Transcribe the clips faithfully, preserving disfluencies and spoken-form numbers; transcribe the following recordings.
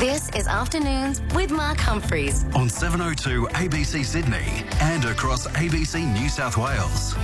This is Afternoons with Mark Humphreys on seven oh two A B C Sydney and across A B C New South Wales.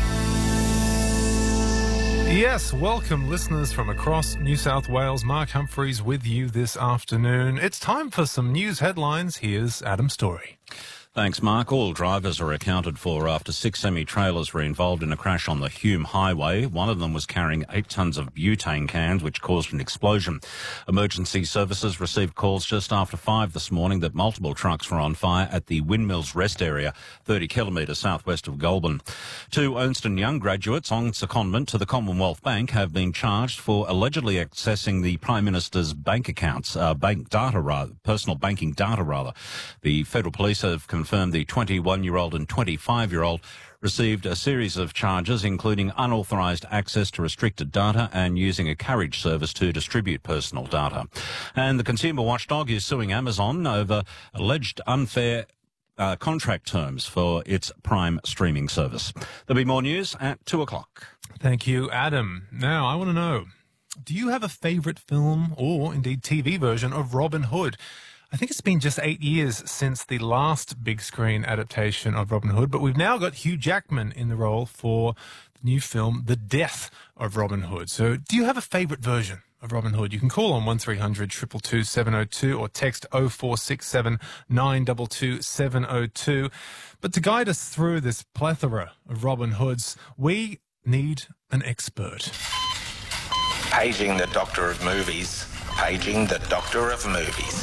Yes, welcome listeners from across New South Wales. Mark Humphreys with you this afternoon. It's time for some news headlines. Here's Adam Story. Thanks, Mark. All drivers are accounted for after six semi-trailers were involved in a crash on the Hume Highway. One of them was carrying eight tonnes of butane cans, which caused an explosion. Emergency services received calls just after five this morning that multiple trucks were on fire at the Windmills Rest area, thirty kilometres southwest of Goulburn. Two Ernst and Young graduates on secondment to the Commonwealth Bank have been charged for allegedly accessing the Prime Minister's bank accounts, uh, bank data rather, personal banking data rather. The Federal Police have confirmed the twenty-one-year-old and twenty-five-year-old received a series of charges, including unauthorised access to restricted data and using a carriage service to distribute personal data. And the consumer watchdog is suing Amazon over alleged unfair uh, contract terms for its Prime streaming service. There'll be more news at two o'clock. Thank you, Adam. Now, I want to know, do you have a favourite film or indeed T V version of Robin Hood? I think it's been just eight years since the last big screen adaptation of Robin Hood, but we've now got Hugh Jackman in the role for the new film, The Death of Robin Hood. So do you have a favourite version of Robin Hood? You can call on one three hundred, two two two, seven oh two or text oh four six seven, nine two two, seven oh two. But to guide us through this plethora of Robin Hoods, we need an expert. Paging the Doctor of Movies. Paging the Doctor of Movies.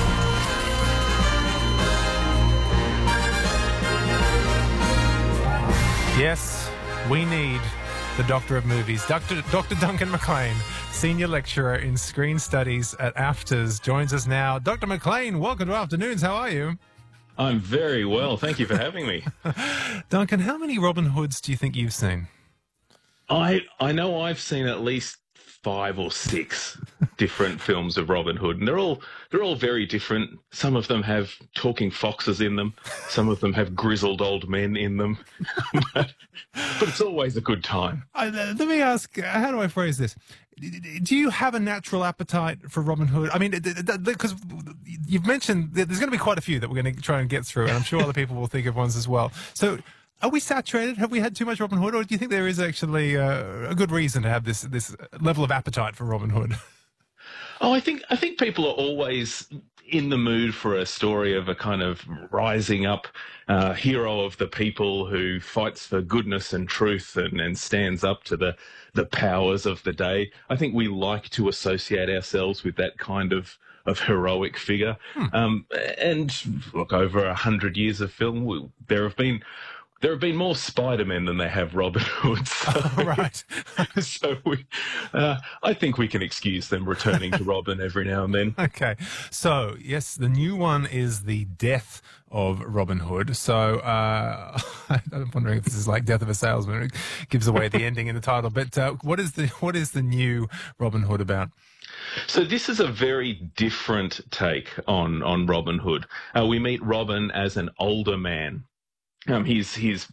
Yes, we need the Doctor of Movies. Doctor Doctor Duncan McLean, Senior Lecturer in Screen Studies at AFTRS, joins us now. Doctor McLean, welcome to Afternoons. How are you? I'm very well. Thank you for having me. Duncan, how many Robin Hoods do you think you've seen? I I know I've seen at least five or six different films of Robin Hood, and they're all they're all very different. Some of them have talking foxes in them, some of them have grizzled old men in them, but, but it's always a good time. Uh, let me ask, how do I phrase this? Do you have a natural appetite for Robin Hood? I mean, because you've mentioned there's going to be quite a few that we're going to try and get through, and I'm sure other people will think of ones as well. So, are we saturated? Have we had too much Robin Hood, or do you think there is actually uh, a good reason to have this this level of appetite for Robin Hood? Oh, I think I think people are always in the mood for a story of a kind of rising up uh, hero of the people who fights for goodness and truth and, and stands up to the the powers of the day. I think we like to associate ourselves with that kind of of heroic figure. Hmm. Um, and look, over a hundred years of film, we, there have been. There have been more Spider-Men than they have Robin Hoods. So, oh, right. so we, uh, I think we can excuse them returning to Robin every now and then. Okay. So, yes, the new one is The Death of Robin Hood. So, uh, I'm wondering if this is like Death of a Salesman. It gives away the ending in the title. But uh, what is the what is the new Robin Hood about? So this is a very different take on, on Robin Hood. Uh, we meet Robin as an older man. Um, he's he's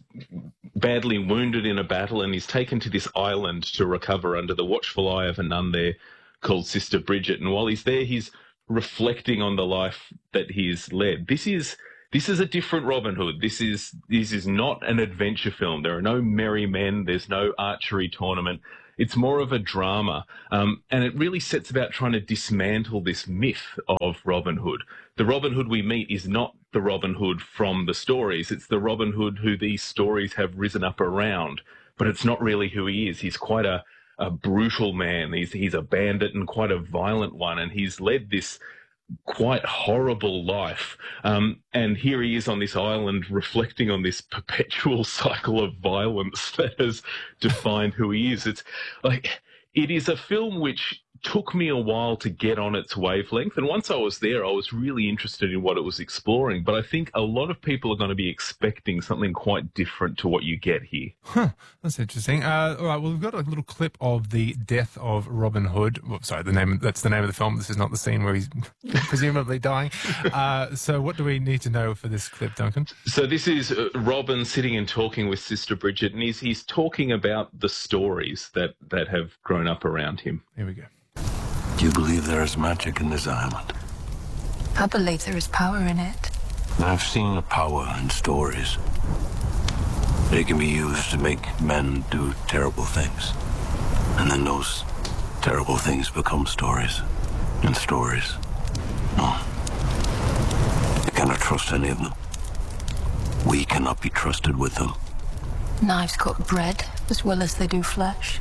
badly wounded in a battle, and he's taken to this island to recover under the watchful eye of a nun there called Sister Bridget. And while he's there, he's reflecting on the life that he's led. This is this is a different Robin Hood. This is this is not an adventure film. There are no merry men. There's no archery tournament. It's more of a drama, um, and it really sets about trying to dismantle this myth of Robin Hood. The Robin Hood we meet is not the Robin Hood from the stories. It's the Robin Hood who these stories have risen up around, but it's not really who he is. He's quite a, a brutal man. He's, he's a bandit and quite a violent one, and he's led this quite horrible life. Um, and here he is on this island reflecting on this perpetual cycle of violence that has defined who he is. It's like, it is a film which took me a while to get on its wavelength. And once I was there, I was really interested in what it was exploring. But I think a lot of people are going to be expecting something quite different to what you get here. Huh, that's interesting. Uh, all right, well, we've got a little clip of The Death of Robin Hood. Well, sorry, the name that's the name of the film. This is not the scene where he's presumably dying. Uh, so what do we need to know for this clip, Duncan? So this is uh, Robin sitting and talking with Sister Bridget, and he's, he's talking about the stories that, that have grown up around him. Here we go. Do you believe there is magic in this island? I believe there is power in it. I've seen the power in stories. They can be used to make men do terrible things. And then those terrible things become stories. And stories. No. You cannot trust any of them. We cannot be trusted with them. Knives cut bread as well as they do flesh.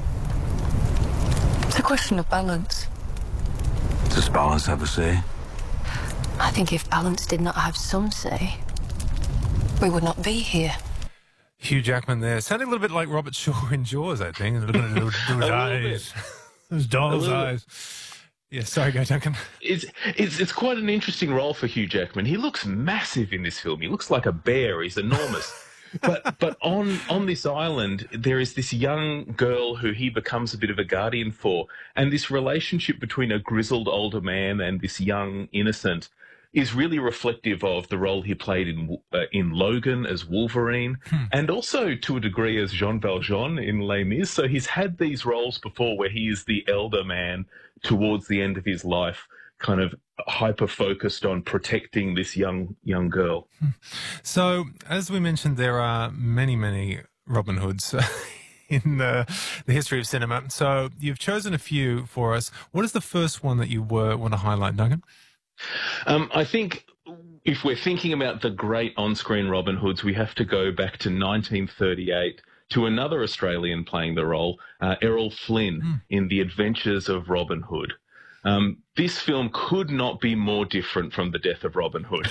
It's a question of balance. Does balance have a say? I think if balance did not have some say, we would not be here. Hugh Jackman there, sounding a little bit like Robert Shaw in Jaws, I think. Looking at those, those eyes, those doll's eyes. Yeah, sorry, go Duncan. It's, it's it's quite an interesting role for Hugh Jackman. He looks massive in this film. He looks like a bear. He's enormous. but but on on this island, there is this young girl who he becomes a bit of a guardian for, and this relationship between a grizzled older man and this young innocent is really reflective of the role he played in uh, in Logan as Wolverine, hmm. and also to a degree as Jean Valjean in Les Mis. So he's had these roles before where he is the elder man towards the end of his life, kind of hyper-focused on protecting this young young girl. Hmm. So, as we mentioned, there are many, many Robin Hoods in the, the history of cinema. So you've chosen a few for us. What is the first one that you were, want to highlight, Duncan? Um, I think if we're thinking about the great on-screen Robin Hoods, we have to go back to nineteen thirty-eight to another Australian playing the role, uh, Errol Flynn, mm. in The Adventures of Robin Hood. Um, this film could not be more different from The Death of Robin Hood.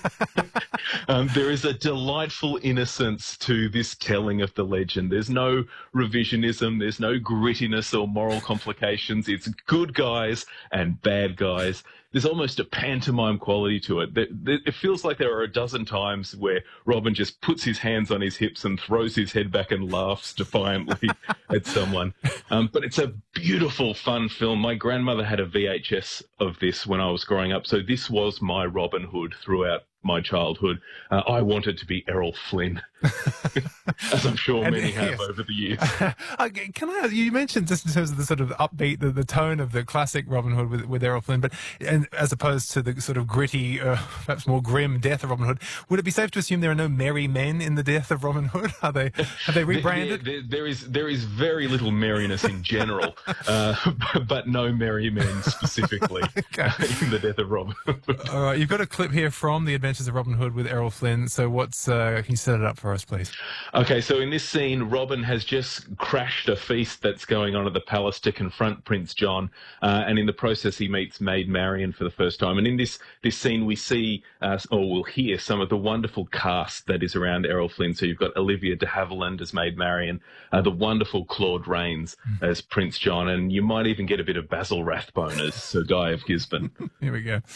um, there is a delightful innocence to this telling of the legend. There's no revisionism. There's no grittiness or moral complications. It's good guys and bad guys. There's almost a pantomime quality to it. It feels like there are a dozen times where Robin just puts his hands on his hips and throws his head back and laughs defiantly at someone. Um, but it's a beautiful, fun film. My grandmother had a V H S of this when I was growing up, so this was my Robin Hood throughout my childhood. Uh, I wanted to be Errol Flynn, as I'm sure and, many have yes. over the years. Uh, can I? You mentioned just in terms of the sort of upbeat, the, the tone of the classic Robin Hood with, with Errol Flynn, but and as opposed to the sort of gritty, uh, perhaps more grim Death of Robin Hood, would it be safe to assume there are no merry men in the Death of Robin Hood? Are they? Have they rebranded? there, there, there is there is very little merriness in general, uh, but no merry men specifically okay. in the Death of Robin Hood. All right, you've got a clip here from The Adventures of Robin Hood with Errol Flynn. So what's, uh, can you set it up for us, please? Okay, so in this scene, Robin has just crashed a feast that's going on at the palace to confront Prince John, uh, and in the process he meets Maid Marian for the first time. And in this, this scene we see, uh, or we'll hear, some of the wonderful cast that is around Errol Flynn. So you've got Olivia de Havilland as Maid Marian, uh, the wonderful Claude Rains mm. as Prince John, and you might even get a bit of Basil Rathbone as Sir Guy of Gisborne. Here we go.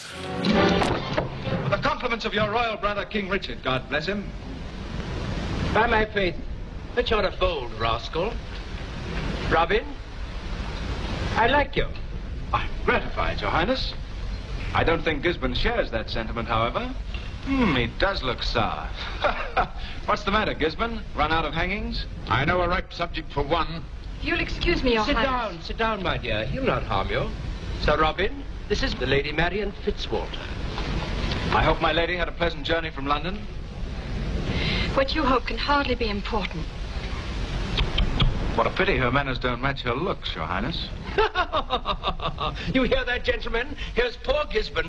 The compliments of your royal brother, King Richard, God bless him. By my faith, but you're a bold rascal. Robin, I like you. I'm gratified, Your Highness. I don't think Gisborne shares that sentiment, however. Hmm, he does look sour. What's the matter, Gisborne? Run out of hangings? I know a ripe subject for one. You'll excuse me, Your Sit Highness. down, sit down, my dear. He'll not harm you. Sir Robin, this is the Lady Marian Fitzwalter. I hope my lady had a pleasant journey from London. What you hope can hardly be important. What a pity her manners don't match her looks, Your Highness. You hear that, gentlemen? Here's poor Gisborne